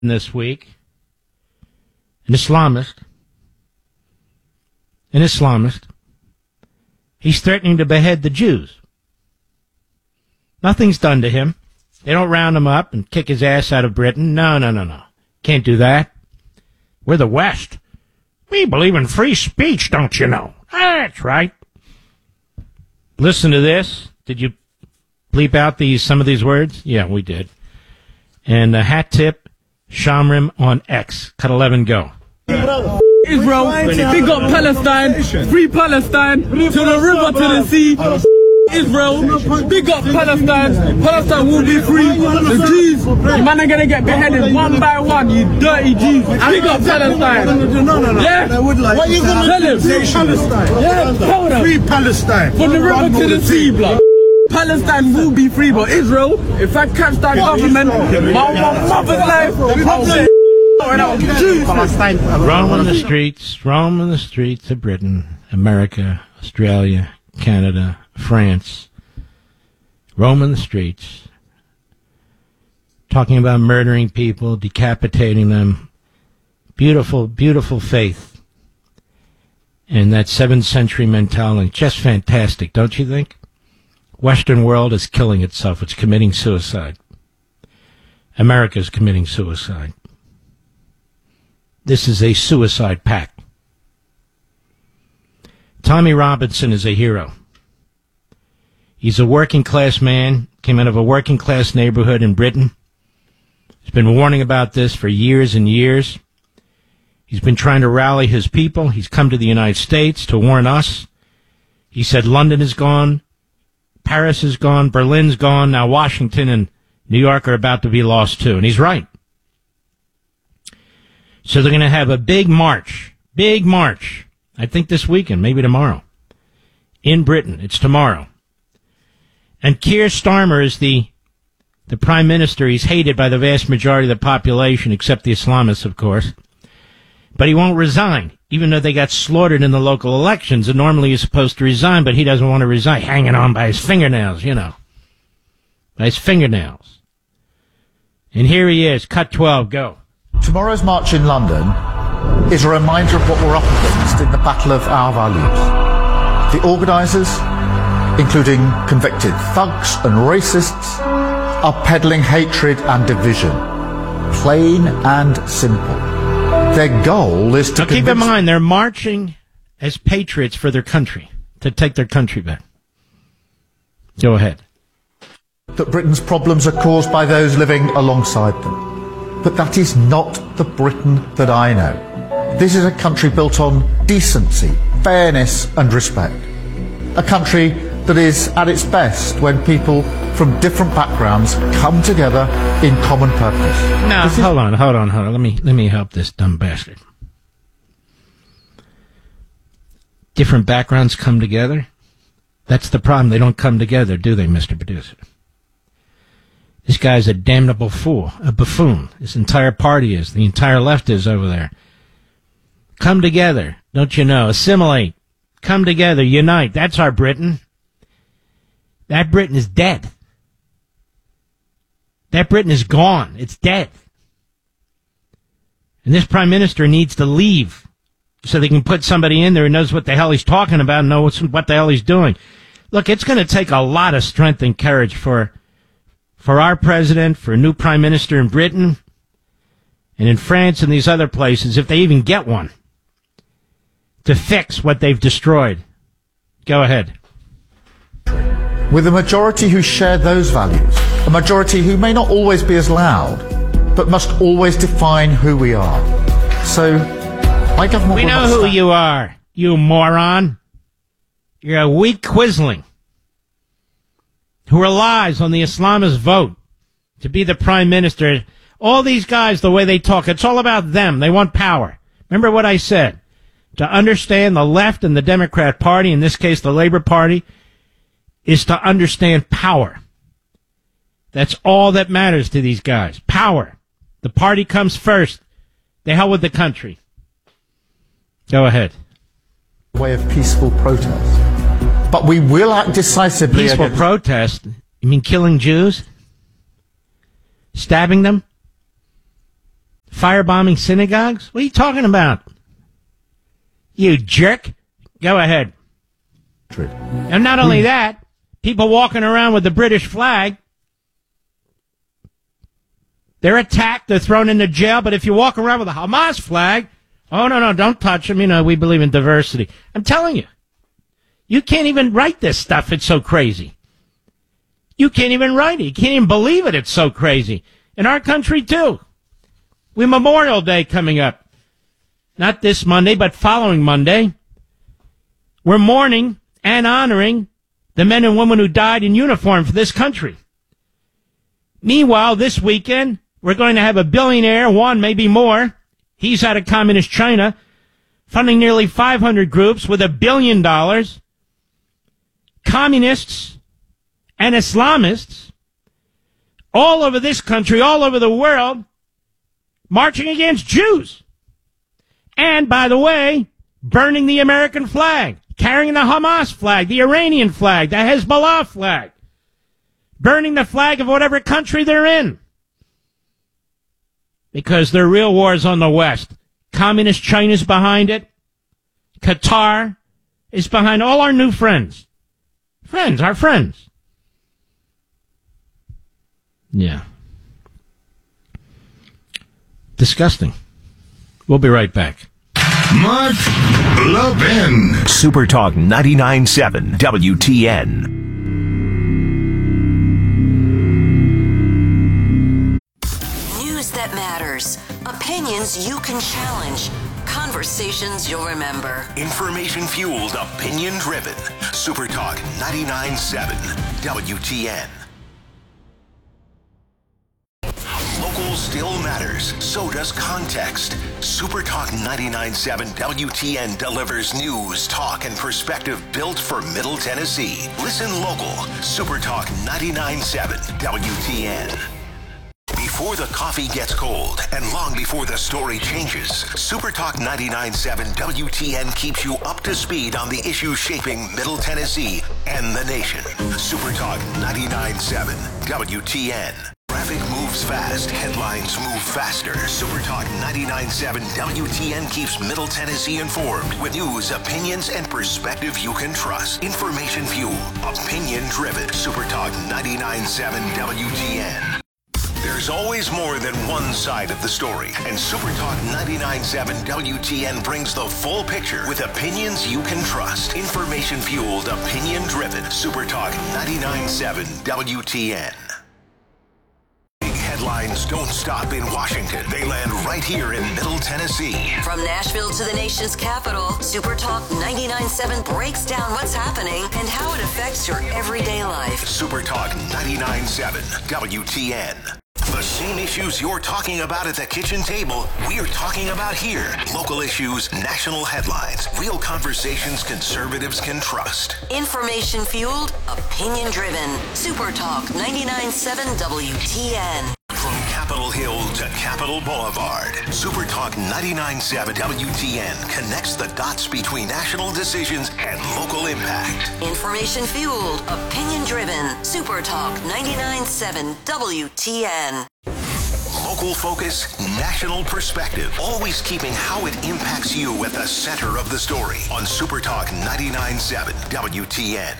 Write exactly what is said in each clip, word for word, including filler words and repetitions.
this week, an Islamist, an Islamist, he's threatening to behead the Jews. Nothing's done to him. They don't round him up and kick his ass out of Britain. No, no, no, no. Can't do that. We're the West. We believe in free speech, don't you know? That's right. Listen to this. Did you bleep out these some of these words? Yeah, we did. And a hat tip, Shamrim on X. Cut eleven, go. Israel, big up Palestine, free Palestine, to the river, to the sea. Israel, big up Palestine, Palestine will be free. The Jews, you man are gonna get beheaded one by one, you dirty Jews. Big up Palestine. No, no, no. Yeah? What are you gonna tell him? Free Palestine. Yeah, tell them. Free Palestine. From the river to the sea, blood. Palestine will be free, but Israel, if I catch that government, my mother's life, Roam the streets, roam the streets of Britain, America, Australia, Canada, France. Roam the streets, talking about murdering people, decapitating them. Beautiful, beautiful faith. And that seventh century mentality, just fantastic, don't you think? Western world is killing itself. It's committing suicide. America is committing suicide. This is a suicide pact. Tommy Robinson is a hero. He's a working class man, came out of a working class neighborhood in Britain. He's been warning about this for years and years. He's been trying to rally his people. He's come to the United States to warn us. He said London is gone, Paris is gone, Berlin's gone, now Washington and New York are about to be lost too. And he's right. So they're going to have a big march, big march, I think this weekend, maybe tomorrow, in Britain. It's tomorrow. And Keir Starmer is the the prime minister. He's hated by the vast majority of the population, except the Islamists, of course. But he won't resign, even though they got slaughtered in the local elections. And normally he's supposed to resign, but he doesn't want to resign, hanging on by his fingernails, you know. By his fingernails. And here he is, cut twelve, go. Tomorrow's march in London is a reminder of what we're up against in the battle of our values. The organisers, including convicted thugs and racists, are peddling hatred and division. Plain and simple. Their goal is to now keep in mind, they're marching as patriots for their country, to take their country back. Go ahead. That Britain's problems are caused by those living alongside them. But that is not the Britain that I know. This is a country built on decency, fairness and respect. A country that is at its best when people from different backgrounds come together in common purpose. Now, is- hold on, hold on, hold on. Let me, let me help this dumb bastard. Different backgrounds come together? That's the problem. They don't come together, do they, Mister Producer? This guy's a damnable fool, a buffoon. This entire party is. The entire left is over there. Come together, don't you know? Assimilate. Come together, unite. That's our Britain. That Britain is dead. That Britain is gone. It's dead. And this prime minister needs to leave so they can put somebody in there who knows what the hell he's talking about and knows what the hell he's doing. Look, it's going to take a lot of strength and courage for for our president, for a new prime minister in Britain and in France and these other places, if they even get one, to fix what they've destroyed. Go ahead. With a majority who share those values, a majority who may not always be as loud, but must always define who we are. So, my government We will know not who stand- you are, you moron. You're a weak quisling who relies on the Islamist vote to be the prime minister. All these guys, the way they talk, it's all about them. They want power. Remember what I said? To understand the left and the Democrat Party, in this case the Labor Party, is to understand power. That's all that matters to these guys. Power. The party comes first. The hell with the country. Go ahead. Way of peaceful protest. But we will act decisively Peaceful against... protest? You mean killing Jews? Stabbing them? firebombing synagogues? What are you talking about? You jerk. Go ahead. And not only that, people walking around with the British flag, they're attacked, they're thrown into jail, but if you walk around with a Hamas flag, oh, no, no, don't touch them. You know, we believe in diversity. I'm telling you, you can't even write this stuff. It's so crazy. You can't even write it. You can't even believe it. It's so crazy. In our country, too. We have Memorial Day coming up. Not this Monday, but following Monday. We're mourning and honoring the men and women who died in uniform for this country. Meanwhile, this weekend, we're going to have a billionaire, one, maybe more. He's out of communist China, funding nearly five hundred groups with a billion dollars. Communists and Islamists all over this country, all over the world, marching against Jews. And, by the way, burning the American flag, carrying the Hamas flag, the Iranian flag, the Hezbollah flag, burning the flag of whatever country they're in. Because their real war is on the West. Communist China's behind it. Qatar is behind all our new friends. Friends, our friends. Yeah. Disgusting. We'll be right back. Mark Levin. Super Talk ninety-nine point seven W T N. That matters. Opinions you can challenge. Conversations you'll remember. Information fueled, opinion driven. Super Talk ninety-nine point seven W T N. Local still matters. So does context. Super Talk ninety-nine point seven W T N delivers news, talk, and perspective built for Middle Tennessee. Listen local. Super Talk ninety-nine point seven W T N. Before the coffee gets cold and long before the story changes, Super Talk ninety-nine point seven W T N keeps you up to speed on the issues shaping Middle Tennessee and the nation. Super Talk ninety-nine point seven W T N. Traffic moves fast, headlines move faster. Super Talk ninety-nine point seven W T N keeps Middle Tennessee informed with news, opinions, and perspective you can trust. Information fuel, opinion driven. Super Talk ninety-nine point seven W T N. There's always more than one side of the story, and Super Talk ninety-nine point seven W T N brings the full picture with opinions you can trust. Information-fueled, opinion-driven. Super Talk ninety-nine point seven W T N. Big headlines don't stop in Washington. They land right here in Middle Tennessee. From Nashville to the nation's capital, Super Talk ninety-nine point seven breaks down what's happening and how it affects your everyday life. Super Talk ninety-nine point seven W T N. The same issues you're talking about at the kitchen table, we're talking about here. Local issues, national headlines, real conversations conservatives can trust. Information fueled, opinion driven. Super Talk ninety-nine point seven W T N. From Capitol Hill to Capitol Boulevard, Super Talk ninety-nine point seven W T N connects the dots between national decisions and local impact. Information fueled, opinion driven. Super Talk ninety-nine point seven W T N. Local focus, national perspective, always keeping how it impacts you at the center of the story on Super Talk ninety-nine point seven W T N.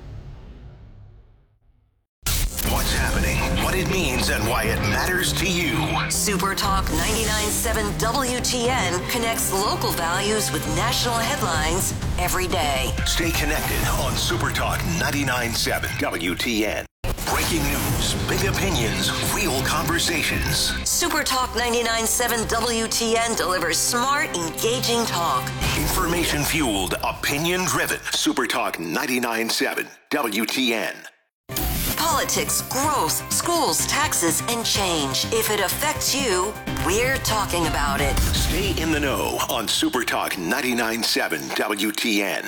What's happening, what it means, and why it matters to you. Super Talk ninety-nine point seven W T N connects local values with national headlines every day. Stay connected on Super Talk ninety-nine point seven W T N. Breaking news, big opinions, real conversations. Super Talk ninety-nine point seven W T N delivers smart, engaging talk. Information fueled, opinion driven. Super Talk ninety-nine point seven W T N. Politics, growth, schools, taxes, and change. If it affects you, we're talking about it. Stay in the know on Super Talk ninety-nine point seven W T N.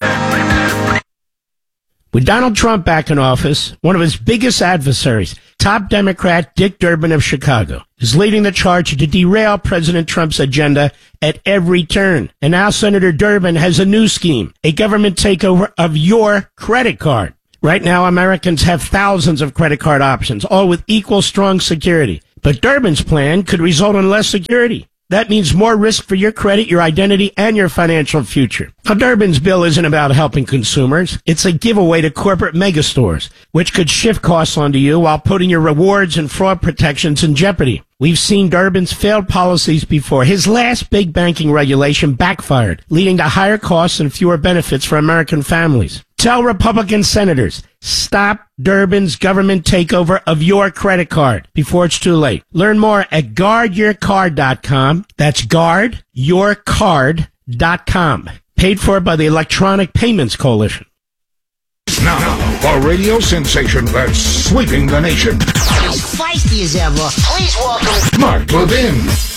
With Donald Trump back in office, one of his biggest adversaries, top Democrat Dick Durbin of Chicago, is leading the charge to derail President Trump's agenda at every turn. And now Senator Durbin has a new scheme, a government takeover of your credit card. Right now, Americans have thousands of credit card options, all with equal strong security. But Durbin's plan could result in less security. That means more risk for your credit, your identity, and your financial future. Now, Durbin's bill isn't about helping consumers. It's a giveaway to corporate megastores, which could shift costs onto you while putting your rewards and fraud protections in jeopardy. We've seen Durbin's failed policies before. His last big banking regulation backfired, leading to higher costs and fewer benefits for American families. Tell Republican senators, stop Durbin's government takeover of your credit card before it's too late. Learn more at guard your card dot com. That's guard your card dot com. Paid for by the Electronic Payments Coalition. Now, a radio sensation that's sweeping the nation. As feisty as ever, please welcome Mark Levin.